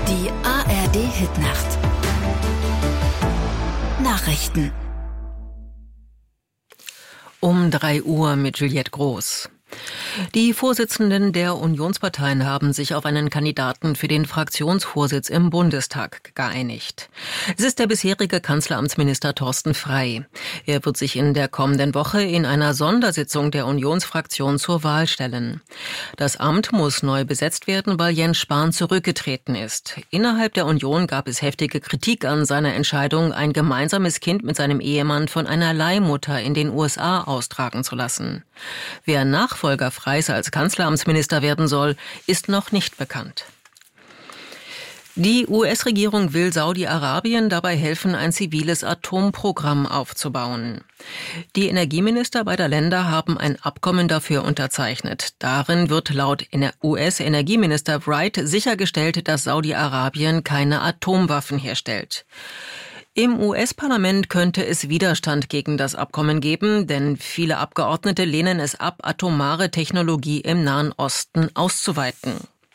Die ARD-Hitnacht. Nachrichten. Um 3 Uhr mit Juliette Groß. Die Vorsitzenden der Unionsparteien haben sich auf einen Kandidaten für den Fraktionsvorsitz im Bundestag geeinigt. Es ist der bisherige Kanzleramtsminister Thorsten Frey. Er wird sich in der kommenden Woche in einer Sondersitzung der Unionsfraktion zur Wahl stellen. Das Amt muss neu besetzt werden, weil Jens Spahn zurückgetreten ist. Innerhalb der Union gab es heftige Kritik an seiner Entscheidung, ein gemeinsames Kind mit seinem Ehemann von einer Leihmutter in den USA austragen zu lassen. Wer Nachfolger Freys als Kanzleramtsminister werden soll, ist noch nicht bekannt. Die US-Regierung will Saudi-Arabien dabei helfen, ein ziviles Atomprogramm aufzubauen. Die Energieminister beider Länder haben ein Abkommen dafür unterzeichnet. Darin wird laut US-Energieminister Wright sichergestellt, dass Saudi-Arabien keine Atomwaffen herstellt. Im US-Parlament könnte es Widerstand gegen das Abkommen geben, denn viele Abgeordnete lehnen es ab, atomare Technologie im Nahen Osten auszuweiten.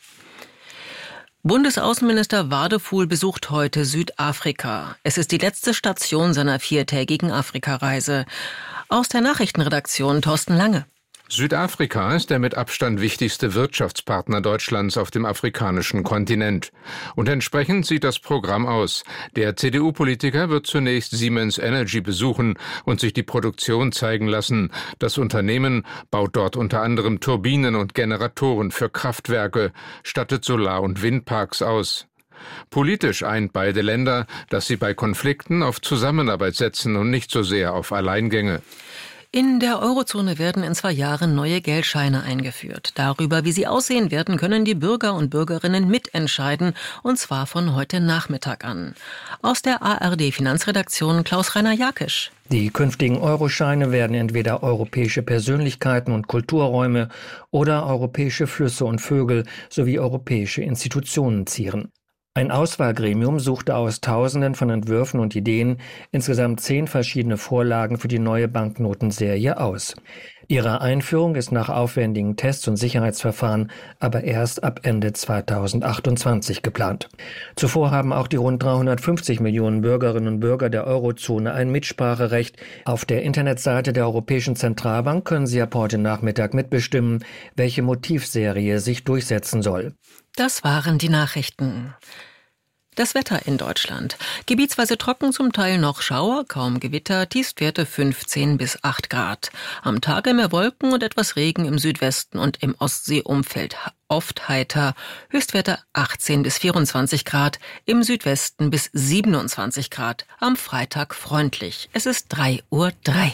Bundesaußenminister Wadefuhl besucht heute Südafrika. Es ist die letzte Station seiner 4-tägigen Afrikareise. Aus der Nachrichtenredaktion Thorsten Lange. Südafrika ist der mit Abstand wichtigste Wirtschaftspartner Deutschlands auf dem afrikanischen Kontinent. Und entsprechend sieht das Programm aus. Der CDU-Politiker wird zunächst Siemens Energy besuchen und sich die Produktion zeigen lassen. Das Unternehmen baut dort unter anderem Turbinen und Generatoren für Kraftwerke, stattet Solar- und Windparks aus. Politisch eint beide Länder, dass sie bei Konflikten auf Zusammenarbeit setzen und nicht so sehr auf Alleingänge. In der Eurozone werden in 2 Jahren neue Geldscheine eingeführt. Darüber, wie sie aussehen werden, können die Bürger und Bürgerinnen mitentscheiden, und zwar von heute Nachmittag an. Aus der ARD-Finanzredaktion Klaus-Rainer Jakisch. Die künftigen Euroscheine werden entweder europäische Persönlichkeiten und Kulturräume oder europäische Flüsse und Vögel sowie europäische Institutionen zieren. Ein Auswahlgremium suchte aus Tausenden von Entwürfen und Ideen insgesamt 10 verschiedene Vorlagen für die neue Banknotenserie aus. Ihre Einführung ist nach aufwendigen Tests und Sicherheitsverfahren aber erst ab Ende 2028 geplant. Zuvor haben auch die rund 350 Millionen Bürgerinnen und Bürger der Eurozone ein Mitspracherecht. Auf der Internetseite der Europäischen Zentralbank können sie ab heute Nachmittag mitbestimmen, welche Motivserie sich durchsetzen soll. Das waren die Nachrichten. Das Wetter in Deutschland. Gebietsweise trocken, zum Teil noch Schauer, kaum Gewitter, Tiefstwerte 15 bis 8 Grad. Am Tage mehr Wolken und etwas Regen im Südwesten und im Ostseeumfeld oft heiter. Höchstwerte 18 bis 24 Grad, im Südwesten bis 27 Grad. Am Freitag freundlich. Es ist 3:03 Uhr.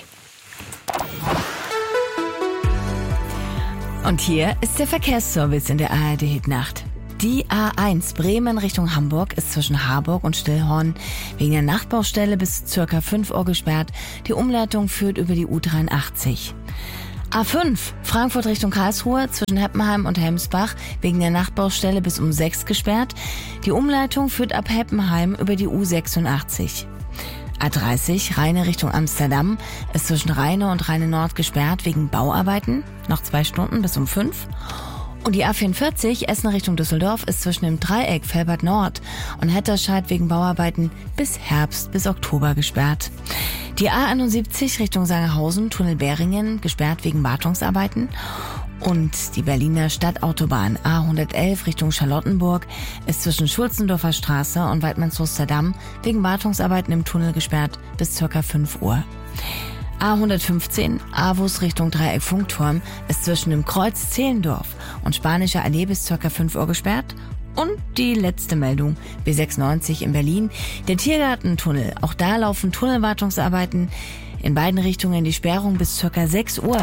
Und hier ist der Verkehrsservice in der ARD-Hitnacht. Die A1 Bremen Richtung Hamburg ist zwischen Harburg und Stillhorn wegen der Nachtbaustelle bis ca. 5 Uhr gesperrt. Die Umleitung führt über die U83. A5 Frankfurt Richtung Karlsruhe zwischen Heppenheim und Helmsbach wegen der Nachtbaustelle bis um 6 gesperrt. Die Umleitung führt ab Heppenheim über die U86. A30 Rheine Richtung Amsterdam ist zwischen Rheine und Rheine Nord gesperrt wegen Bauarbeiten. Noch 2 Stunden bis um 5. Und die A44 Essen Richtung Düsseldorf ist zwischen dem Dreieck Velbert Nord und Hetterscheid wegen Bauarbeiten bis Herbst bis Oktober gesperrt. Die A71 Richtung Sangerhausen, Tunnel Beringen, gesperrt wegen Wartungsarbeiten. Und die Berliner Stadtautobahn A111 Richtung Charlottenburg ist zwischen Schulzendorfer Straße und Weidmannshoster Damm wegen Wartungsarbeiten im Tunnel gesperrt bis ca. 5 Uhr. A115 Avus Richtung Dreieck Funkturm ist zwischen dem Kreuz Zehlendorf und Spanischer Allee bis ca. 5 Uhr gesperrt. Und die letzte Meldung, B96 in Berlin, der Tiergartentunnel. Auch da laufen Tunnelwartungsarbeiten. In beiden Richtungen die Sperrung bis ca. 6 Uhr.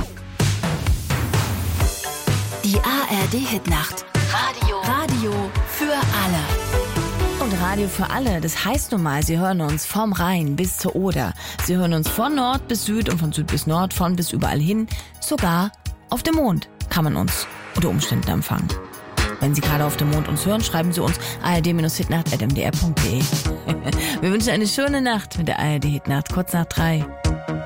Die ARD-Hitnacht. Radio für alle. Und Radio für alle, das heißt nun mal, Sie hören uns vom Rhein bis zur Oder. Sie hören uns von Nord bis Süd und von Süd bis Nord, von bis überall hin. Sogar auf dem Mond kann man uns unter Umständen empfangen. Wenn Sie gerade auf dem Mond uns hören, schreiben Sie uns ard-hitnacht@mdr.de. Wir wünschen eine schöne Nacht mit der ARD-Hitnacht, kurz nach 3.